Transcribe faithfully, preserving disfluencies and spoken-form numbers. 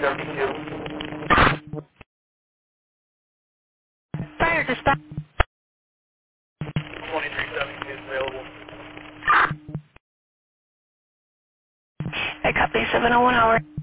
Fire dispatch. twenty-three seventy-two is available. I copy seven oh one hour.